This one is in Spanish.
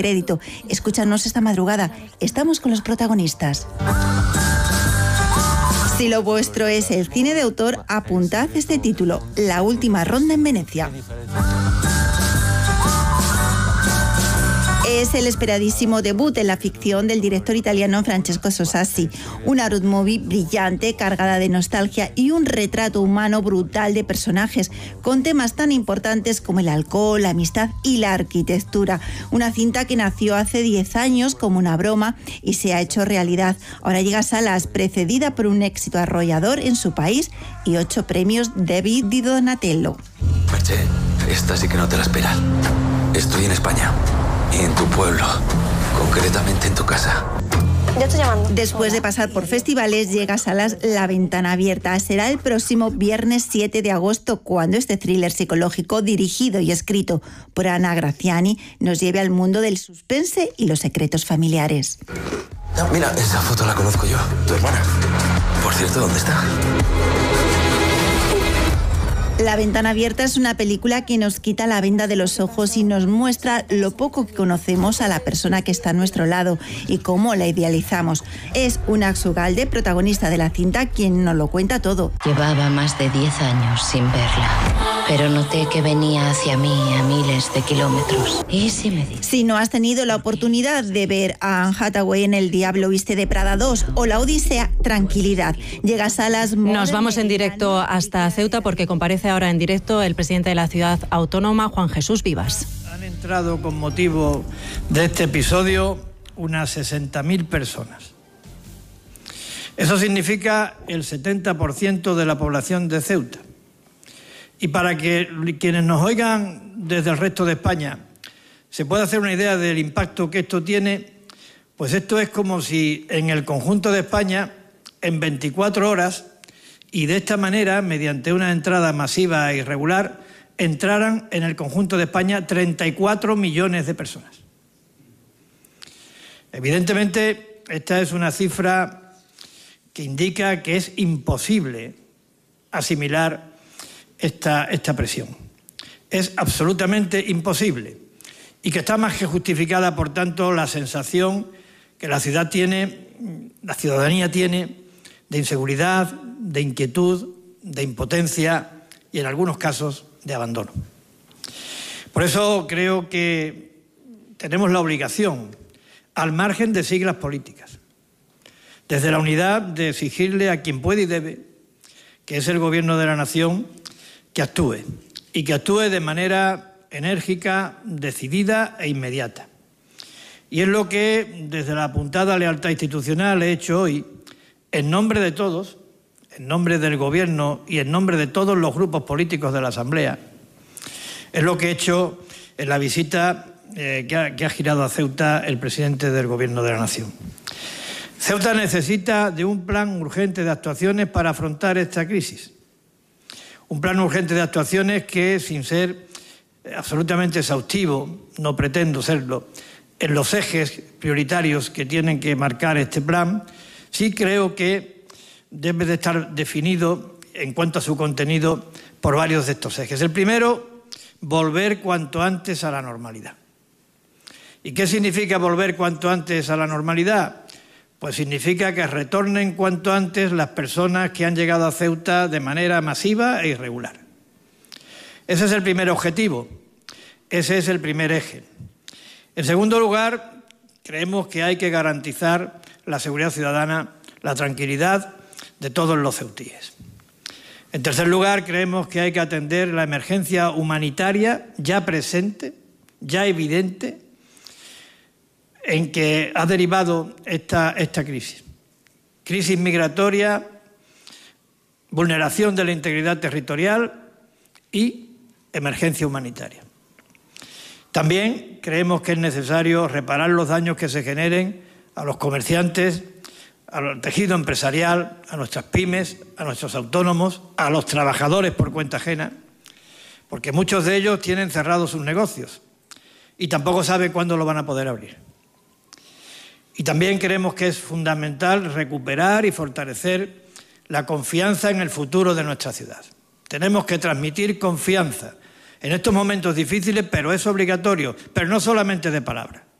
crédito. Escúchanos esta madrugada. Estamos con los protagonistas. Si lo vuestro es el cine de autor, apuntad este título: La última ronda en Venecia. Es el esperadísimo debut en la ficción del director italiano Francesco Sosassi. Una road movie brillante, cargada de nostalgia y un retrato humano brutal de personajes, con temas tan importantes como el alcohol, la amistad y la arquitectura. Una cinta que nació hace 10 años como una broma y se ha hecho realidad. Ahora llega a salas, precedida por un éxito arrollador en su país y 8 premios David di Donatello. Merche, esta sí que no te la esperas. Estoy en España. Y en tu pueblo, concretamente en tu casa. Ya estoy llamando. Después de pasar por festivales, llega a salas La Ventana Abierta. Será el próximo viernes 7 de agosto cuando este thriller psicológico, dirigido y escrito por Ana Graziani, nos lleve al mundo del suspense y los secretos familiares. No, mira, esa foto la conozco yo, tu hermana. Por cierto, ¿dónde está? La Ventana Abierta es una película que nos quita la venda de los ojos y nos muestra lo poco que conocemos a la persona que está a nuestro lado y cómo la idealizamos. Es Unax Ugalde, protagonista de la cinta, quien nos lo cuenta todo. Llevaba más de 10 años sin verla, pero noté que venía hacia mí a miles de kilómetros. Y sí me dice... Si no has tenido la oportunidad de ver a Anne Hathaway en El Diablo Viste de Prada 2 o La Odisea, tranquilidad. Llega a salas... Nos vamos en directo hasta Ceuta porque comparece ahora en directo el presidente de la ciudad autónoma, Juan Jesús Vivas. Han entrado con motivo de este episodio unas 60.000 personas. Eso significa el 70% de la población de Ceuta. Y para que quienes nos oigan desde el resto de España se pueda hacer una idea del impacto que esto tiene, pues esto es como si en el conjunto de España, en 24 horas, y de esta manera, mediante una entrada masiva e irregular, entraran en el conjunto de España 34 millones de personas. Evidentemente, esta es una cifra que indica que es imposible asimilar esta presión. Es absolutamente imposible y que está más que justificada, por tanto, la sensación que la ciudadanía tiene de inseguridad, de inquietud, de impotencia y, en algunos casos, de abandono. Por eso creo que tenemos la obligación, al margen de siglas políticas, desde la unidad de exigirle a quien puede y debe, que es el Gobierno de la Nación, que actúe, y que actúe de manera enérgica, decidida e inmediata. Y es lo que, desde la apuntada lealtad institucional, he hecho hoy, en nombre de todos, en nombre del Gobierno y en nombre de todos los grupos políticos de la Asamblea. Es lo que he hecho en la visita que ha girado a Ceuta el presidente del Gobierno de la Nación. Ceuta necesita de un plan urgente de actuaciones para afrontar esta crisis. Un plan urgente de actuaciones que, sin ser absolutamente exhaustivo, no pretendo serlo, en los ejes prioritarios que tienen que marcar este plan, sí creo que debe de estar definido en cuanto a su contenido por varios de estos ejes. El primero, volver cuanto antes a la normalidad. ¿Y qué significa volver cuanto antes a la normalidad? Pues significa que retornen cuanto antes las personas que han llegado a Ceuta de manera masiva e irregular. Ese es el primer objetivo, ese es el primer eje. En segundo lugar, creemos que hay que garantizar la seguridad ciudadana, la tranquilidad de todos los ceutíes. En tercer lugar, creemos que hay que atender la emergencia humanitaria ya presente, ya evidente, en que ha derivado esta crisis. Crisis migratoria, vulneración de la integridad territorial y emergencia humanitaria. También creemos que es necesario reparar los daños que se generen a los comerciantes, al tejido empresarial, a nuestras pymes, a nuestros autónomos, a los trabajadores por cuenta ajena, porque muchos de ellos tienen cerrados sus negocios y tampoco saben cuándo lo van a poder abrir. Y también creemos que es fundamental recuperar y fortalecer la confianza en el futuro de nuestra ciudad. Tenemos que transmitir confianza en estos momentos difíciles, pero es obligatorio, pero no solamente de palabra.